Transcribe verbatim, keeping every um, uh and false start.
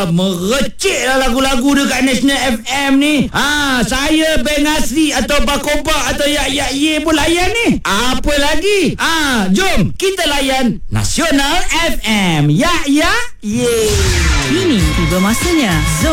Wah, merecik lah lagu-lagu dekat National F M ni. Ha, saya Ben Asri atau Bakoba atau Yak Yak Ye pun layan ni. Apa lagi? Ha, jom kita layan Nasional F M. Yak Yak Ye. Kini tiba masanya Zon